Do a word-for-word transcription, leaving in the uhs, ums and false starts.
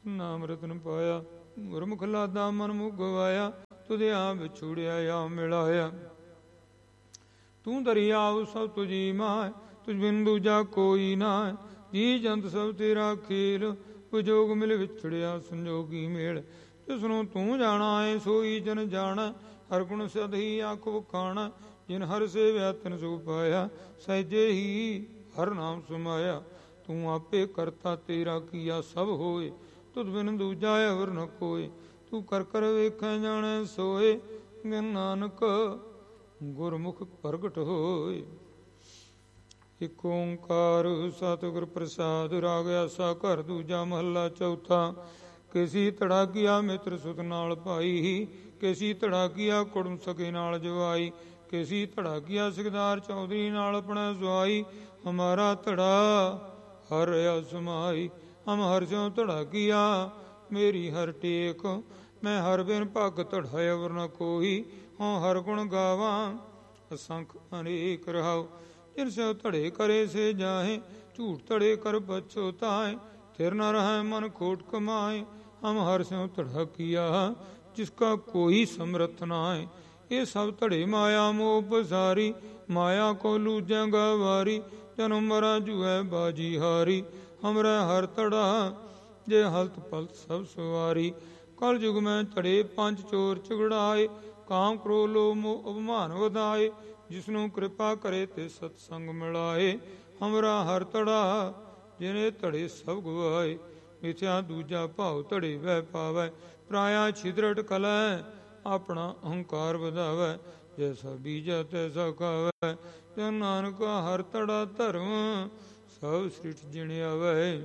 ਨਾਮ ਰਤਨ ਪਾਇਆ। ਗੁਰਮੁਖ ਲਾਦਾ ਮਨ ਮੁਖ ਗਵਾਇਆ, ਤੁਧੇ ਆਪ ਵਿਛੂੜਿਆ ਆ ਮਿਲਾਇਆ। ਤੂੰ ਦਰਿਆਉ ਸਭ ਤੁਝੀ ਮਾਇ, ਤੁਝ ਬਿਨ ਦੂਜਾ ਕੋਈ ਨਾਇ। ਜੀ ਜੰਤ ਸਭ ਤੇਰਾ ਖੇਲ, ਵਿਜੋਗ ਮਿਲ ਵਿਛੜਿਆ ਸੰਜੋਗੀ ਮੇਲ। ਜਿਸਨੂੰ ਤੂੰ ਜਾਣਾ ਏ ਸੋਈ ਜਨ ਜਾਣਾ, ਹਰ ਗੁਣ ਸਦ ਹੀ ਆਖ ਵਖਾਣਾ। ਜਿਨ ਹਰ ਸੇਵਿਆ ਤਿਨ ਸੁਖ ਪਾਇਆ, ਸਹਿਜੇ ਹੀ ਹਰ ਨਾਮ ਸਮਾਇਆ। ਤੂੰ ਆਪੇ ਕਰਤਾ ਤੇਰਾ ਕੀਆ ਸਭ ਹੋਏ, ਤੁਧ ਬਿਨ ਦੂਜਾ ਅਵਰ ਨ ਕੋਏ। ਤੂੰ ਕਰ ਕਰ ਵੇਖੈ ਜਾਣੈ ਸੋਏ, ਬਿਨ ਨਾਨਕ ਗੁਰਮੁਖ ਪ੍ਰਗਟ ਹੋਏ। ਇਕ ਓੰਕਾਰ ਸਤਿਗੁਰ ਪ੍ਰਸਾਦ। ਰਾਗ ਆਸਾ ਘਰ ਦੂਜਾ ਮਹੱਲਾ ਚੌਥਾ। ਕੇਸੀ ਧੜਾ ਕੀਆ ਮਿੱਤਰ ਸੁਤ ਨਾਲ ਭਾਈ, ਕੇਸੀ ਧੜਾ ਕੀਆ ਕੁੜਮ ਸਕੇ ਨਾਲ ਜਵਾਈ। ਕੇਸੀ ਧੜਾ ਕੀਆ ਸਿਕਦਾਰ ਚੌਧਰੀ ਨਾਲ ਆਪਣਾ ਸੁਆਈ। ਹਮਾਰਾ ਧੜਾ ਹਰ ਰਿਆ ਸਮਾਈ, ਹਮ ਹਰ ਸਿਉ ਧੜਾ ਕੀਆ ਮੇਰੀ ਹਰ ਟੇਕ। ਮੈਂ ਹਰ ਬਿਨ ਭਗ ਧੜਾ ਅਵਰ ਨ ਕੋਈ, ਹੋਂ ਹਰ ਗੁਣ ਗਾਵਾਂ ਅਸੰਖ ਅਨੇਕ ਰਹਾਉ। ਜਿਨ ਸਿਉ ਧੜੇ ਕਰੇ ਸੇ ਜਾਹੇ, ਝੂਠ ਧੜੇ ਕਰ ਪਛੋਤਾਏ। ਥਿਰ ਨ ਰਹਿ ਮਨ ਖੋਟ ਕਮਾਏ, ਹਮ ਹਰ ਸਿਉ ਧੜਾ ਕੀਆ ਜਿਸਕਾ ਕੋਈ ਸਮਰਥ ਨਾਏ। ਇਹ ਸਭ ਧੜੇ ਮਾਇਆ ਮੋਹ ਪਸਾਰੀ, ਮਾਇਆ ਕੋ ਲੂਜੈ ਗਵਾਰੀ। ਜਨਮ ਮਰਾ ਜੂਐ ਬਾਜੀ ਹਾਰੀ, ਹਮਰਾ ਹਰ ਧੜਾ ਜੇ ਹਲਤ ਪਲਤ ਸਭ ਸਵਾਰੀ। ਕਲ ਯੁਗ ਮੈਂ ਧੜੇ ਪੰਜ ਚੋਰ ਝਗੜਾਏ, ਕਾਮ ਕ੍ਰੋਧ ਲੋਭ ਮੋਹ ਅਭਿਮਾਨ ਵਧਾਏ। ਜਿਸਨੂੰ ਕਿਰਪਾ ਕਰੇ ਤੇ ਸਤਸੰਗ ਮਿਲਾਏ, ਹਮਰਾ ਹਰ ਧੜਾ ਜਿਨੇ ਧੜੇ ਸਭ ਗਵਾਏ। ਮਿਥਿਆ ਦੂਜਾ ਭਾਉ ਧੜੇ ਵਹਿ ਪਾਵੈ, ਪਰਾਇਆ ਛਿਦਰਟ ਕਲੈ ਆਪਣਾ ਅਹੰਕਾਰ ਵਧਾਵੈ। ਜੈਸਾ ਬੀਜੈ ਤੈਸਾ ਖਾਵੈ, ਜਨ ਨਾਨਕ ਹਰ ਧੜਾ ਧਰਮ ਸਭ ਸ੍ਰਿਸ਼ਟ ਜਿਣ ਆਵੈ।